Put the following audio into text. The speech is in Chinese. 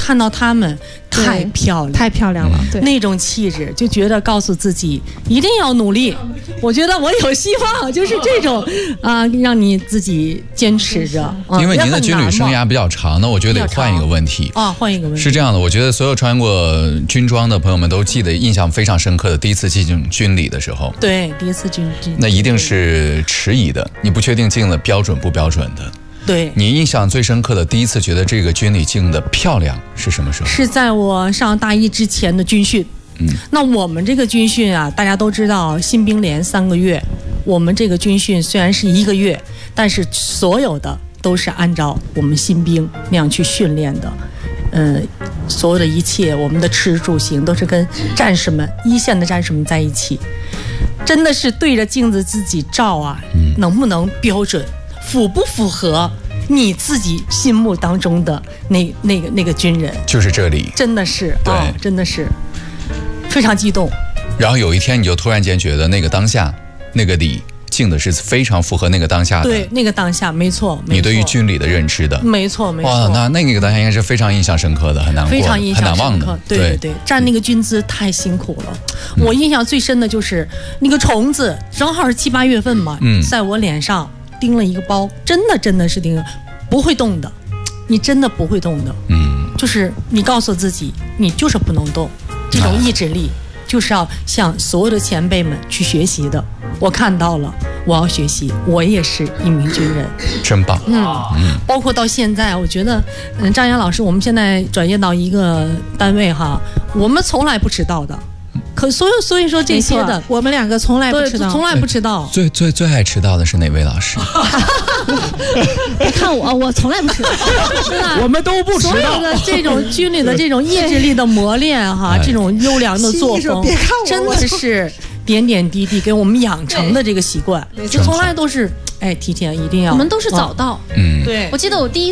看到他们太漂亮， 太漂亮了，对， 那种气质，就觉得告诉自己一定要努力。我觉得我有希望，就是这种让你自己坚持着。 因为您的军旅生涯比较长，那我觉得得换一个问题换一个问题。 是这样的，我觉得所有穿过军装的朋友们都记得印象非常深刻的第一次进军礼的时候。 对，第一次军那一定是迟疑的，你不确定进了标准不标准的。 对， 你印象最深刻的第一次觉得这个军礼进的漂亮是什么时候？ 是在我上大一之前的军训。那我们这个军训啊，大家都知道新兵连3个月，我们这个军训虽然是1个月，但是所有的都是按照我们新兵那样去训练的。所有的一切，我们的吃住行都是跟战士们一线的战士们在一起，真的是对着镜子自己照啊，能不能标准，符不符合你自己心目当中的那个军人？就是这里，真的是对，真的是非常激动。然后有一天你就突然间觉得那个当下那个礼敬的是非常符合那个当下的，对，那个当下没错，你对于军礼的认知的，没错没错。哇，那个当下应该是非常印象深刻的，很难过的，非常印象深刻。对，站那个军姿太辛苦了。我印象最深的就是那个虫子，正好是7、8月份嘛，在我脸上叮了一个包，真的是叮了，不会动的，你真的不会动的。就是你告诉自己，你就是不能动，这种意志力就是要向所有的前辈们去学习的。我看到了，我要学习，我也是一名军人，真棒。包括到现在，我觉得，张岩老师，我们现在转业到一个单位哈，我们从来不迟到的。所以说这些的，我们2个从来不迟到，从来不迟到。最爱迟到的是哪位老师？别看我从来不迟到，我们都不迟到。所有的这种军旅的这种意志力的磨练哈，这种优良的作风，真的是点点滴滴给我们养成的这个习惯，就从来都是提前一定要。我们都是早到。对，我记得我第一